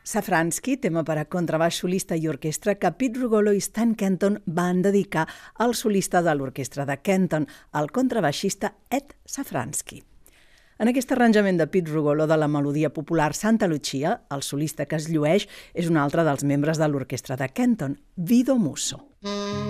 Safransky, tema per a contrabaix solista i orquestra que Pete Rugolo i Stan Kenton van dedicar al solista de l'orquestra de Kenton, el contrabaixista Ed Safransky. En aquest arranjament de Pete Rugolo de la melodia popular Santa Lucia, el solista que es llueix és un altre dels membres de l'orquestra de Kenton, Vido Musso.